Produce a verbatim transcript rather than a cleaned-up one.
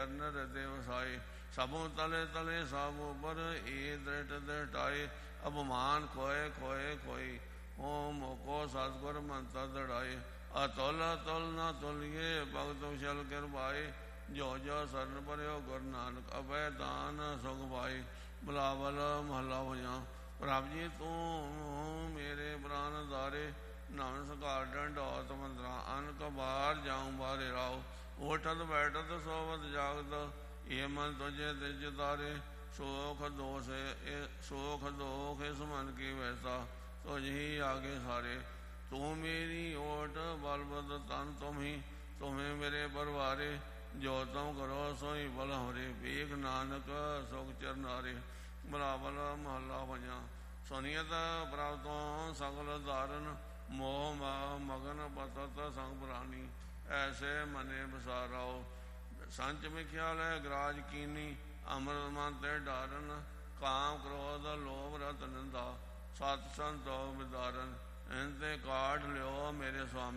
चरण हृदय वसाए। सबों तले तले सब ऊपर ए दृढ़ दृढ़ाए। अपमान खोए खोए खोई हो मोको सतगुर मंत्र दृढ़ाए। अतुल अतुल न तुलिए भगत विशल कृपाए। जो जो शरण पर्यो गुरु नानक अभय दान सुख पाए। बिलावल महला भुजा प्रभ जी तू मेरे प्राण धारे। नाम सकार डंडौत मंत्रा अनक बार जाऊं बारे राव। उठत बैठत सोवत जागत ये मन तुझे तिज तारे। सुख दोष सुख दोख इस मन की वैसा तुझ ही आगे सारे। तू मेरी ओट बलबद तन तुम ही तुम्हें मेरे परवारे। जो तुम करो सोई बल हरे भीख नानक सुख चरनारे। बलावल महला भजा सुनियत प्राप्तो सकल धारन। मोह मगन पतत संग प्राणी ऐसे मने बसाराओ। संच में ख्याल है ग्राज कीनी अमृत मन ते डारन। काम क्रोध लोभ रत निंदा सत संतो विदारन। इनते काट लियो मेरे स्वामी